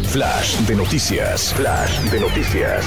Flash de noticias. Flash de noticias.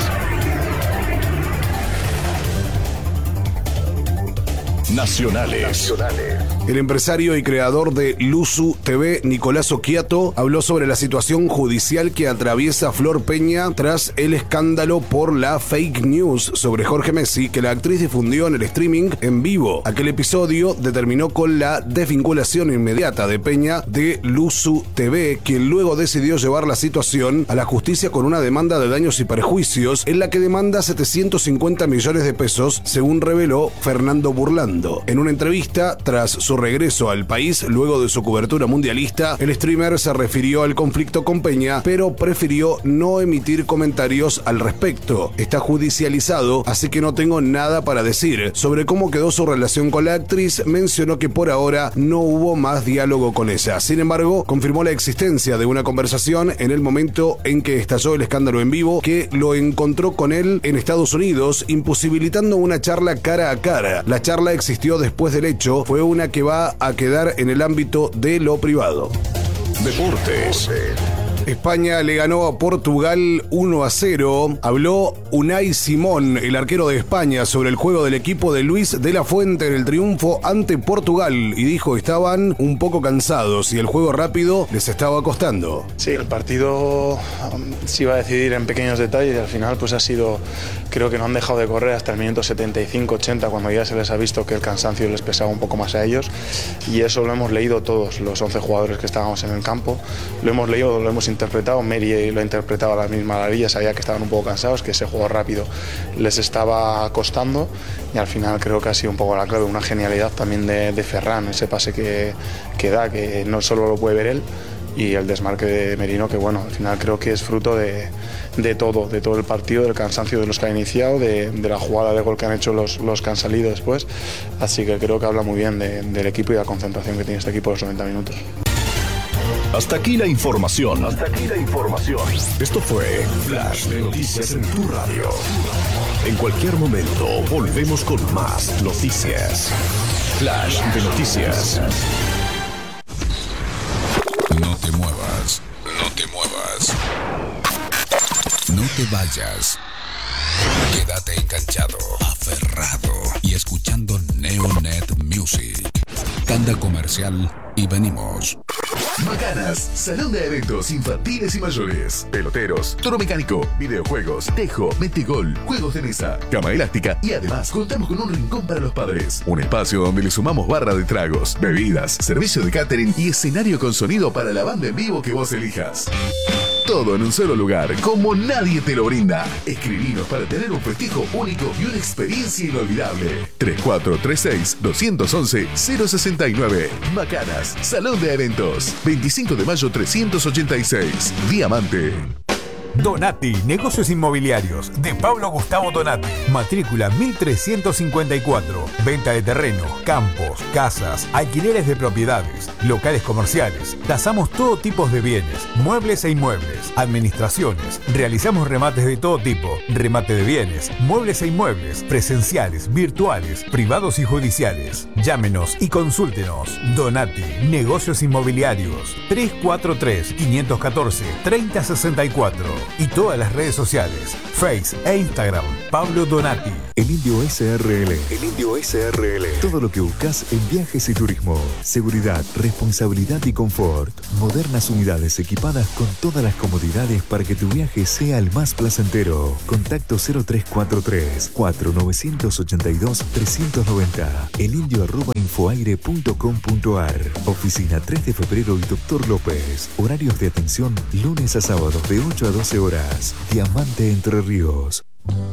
Nacionales. El empresario y creador de Luzu TV, Nicolás Occhiato, habló sobre la situación judicial que atraviesa Flor Peña tras el escándalo por la fake news sobre Jorge Messi que la actriz difundió en el streaming en vivo. Aquel episodio determinó con la desvinculación inmediata de Peña de Luzu TV, quien luego decidió llevar la situación a la justicia con una demanda de daños y perjuicios en la que demanda 750 millones de pesos, según reveló Fernando Burlando. En una entrevista tras su regreso al país luego de su cobertura mundialista, el streamer se refirió al conflicto con Peña, pero prefirió no emitir comentarios al respecto. Está judicializado, así que no tengo nada para decir. Sobre cómo quedó su relación con la actriz, mencionó que por ahora no hubo más diálogo con ella. Sin embargo, confirmó la existencia de una conversación en el momento en que estalló el escándalo en vivo, que lo encontró con él en Estados Unidos, imposibilitando una charla cara a cara. La charla existió después del hecho, fue una que va a quedar en el ámbito de lo privado. Deportes. España le ganó a Portugal 1-0. Habló Unai Simón, el arquero de España, sobre el juego del equipo de Luis de la Fuente en el triunfo ante Portugal y dijo estaban un poco cansados y el juego rápido les estaba costando. Sí, el partido se iba a decidir en pequeños detalles y al final pues ha sido, creo que no han dejado de correr hasta el minuto 75-80 cuando ya se les ha visto que el cansancio les pesaba un poco más a ellos, y eso lo hemos leído todos los 11 jugadores que estábamos en el campo, lo hemos leído, lo hemos interpretado. Mary lo ha interpretado a la misma maravilla, sabía que estaban un poco cansados, que ese juego rápido les estaba costando, y al final creo que ha sido un poco la clave, una genialidad también de Ferran, ese pase que da, que no solo lo puede ver él, y el desmarque de Merino, que bueno, al final creo que es fruto de todo el partido, del cansancio de los que han iniciado, de la jugada de gol que han hecho los que han salido después, así que creo que habla muy bien del equipo y de la concentración que tiene este equipo los 90 minutos. Hasta aquí la información. Esto fue Flash de Noticias en tu radio. En cualquier momento volvemos con más noticias. Flash de Noticias. No te muevas. No te vayas. Quédate enganchado, aferrado y escuchando Neonet Music. Tanda comercial y venimos. Macanas, salón de eventos infantiles y mayores, peloteros, toro mecánico, videojuegos, tejo, metegol, juegos de mesa, cama elástica y además contamos con un rincón para los padres. Un espacio donde le sumamos barra de tragos, bebidas, servicio de catering y escenario con sonido para la banda en vivo que vos elijas. Todo en un solo lugar, como nadie te lo brinda. Escribinos para tener un festejo único y una experiencia inolvidable. 3436-211-069. Macanas, Salón de Eventos. 25 de mayo 386. Diamante. Donati, negocios inmobiliarios, de Pablo Gustavo Donati. Matrícula 1354. Venta de terreno, campos, casas, alquileres de propiedades, locales comerciales. Tasamos todo tipo de bienes, muebles e inmuebles, administraciones. Realizamos remates de todo tipo, remate de bienes, muebles e inmuebles, presenciales, virtuales, privados y judiciales. Llámenos y consúltenos. Donati, negocios inmobiliarios. 343-514-3064. Y todas las redes sociales, Face e Instagram, Pablo Donati. El Indio SRL. Todo lo que buscas en viajes y turismo. Seguridad, responsabilidad y confort. Modernas unidades equipadas con todas las comodidades para que tu viaje sea el más placentero. Contacto 0343-4982-390. elindio@infoaire.com.ar. Oficina 3 de febrero y Dr. López. Horarios de atención lunes a sábados de 8 a 12 horas. Diamante Entre Ríos.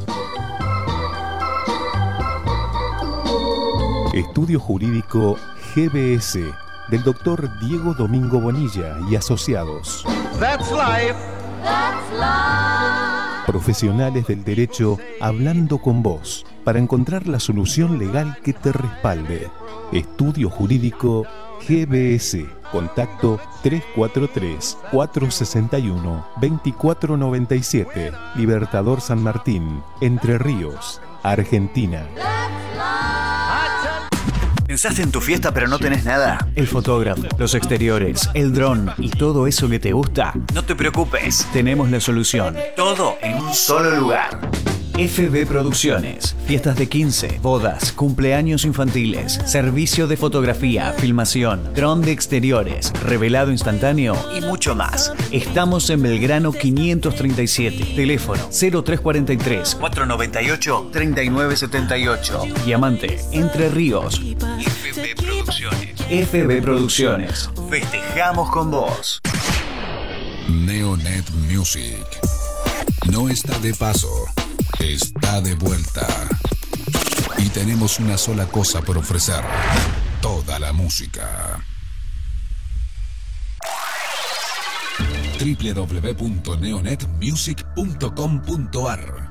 Estudio Jurídico GBS del Dr. Diego Domingo Bonilla y Asociados. That's life. Profesionales del derecho hablando con vos para encontrar la solución legal que te respalde. Estudio Jurídico GBS. Contacto 343-461-2497. Libertador San Martín, Entre Ríos, Argentina. En ¿Pensaste en tu fiesta pero no tenés nada? El fotógrafo, los exteriores, el dron y todo eso que te gusta. No te preocupes, tenemos la solución. Todo en un solo lugar. FB Producciones. Fiestas de 15, bodas, cumpleaños infantiles, servicio de fotografía, filmación, dron de exteriores, revelado instantáneo y mucho más. Estamos en Belgrano 537. Teléfono 0343 498 3978. Diamante, Entre Ríos. FB Producciones. FB Producciones. Festejamos con vos. Neonet Music. No está de paso. Está de vuelta. Y tenemos una sola cosa por ofrecer: toda la música. www.neonetmusic.com.ar